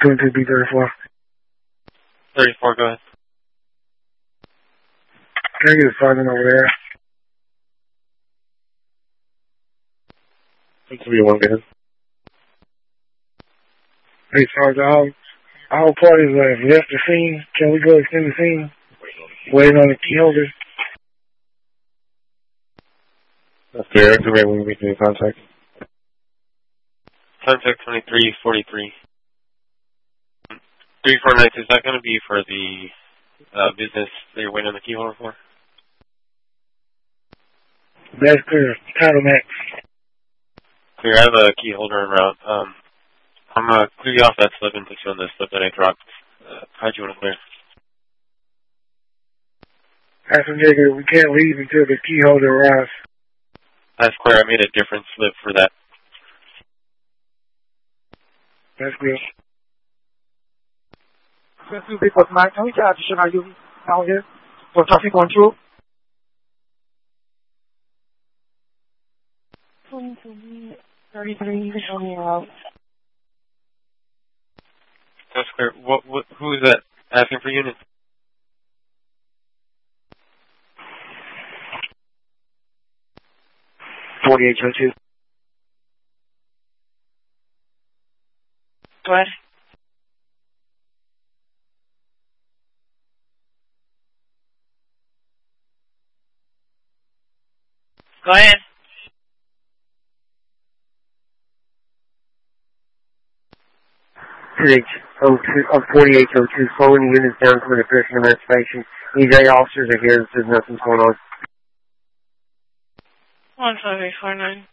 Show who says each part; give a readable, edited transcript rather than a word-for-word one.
Speaker 1: 22B34.
Speaker 2: 34, go ahead.
Speaker 1: Can I get a sergeant over there?
Speaker 2: 2B1, go ahead.
Speaker 1: Hey, Sergeant, all parties have left the scene. Can we go extend the scene? Waiting on the key holder.
Speaker 2: That's clear. Activate when we meet in contact. Contact 2343. 349, is that going to be for the business that you're waiting on the key holder for?
Speaker 1: That's clear. Title Max.
Speaker 2: Clear, I have a key holder en route. I'm going to clear you off that slip and put you on the slip that I dropped. How'd you want to clear?
Speaker 1: That's a nigga. We can't leave until the key holder arrives.
Speaker 2: That's clear. I made a different slip for that.
Speaker 1: That's good.
Speaker 3: Since you pick up 9, can we get additional units down here for traffic control?
Speaker 4: 33 on your route.
Speaker 2: That's clear. Who is that asking for units?
Speaker 4: Go ahead. Go ahead.
Speaker 5: Of 4802, slowing the units down from the direction of emancipation. EJ officers are here. There's nothing's going on.
Speaker 4: 15849.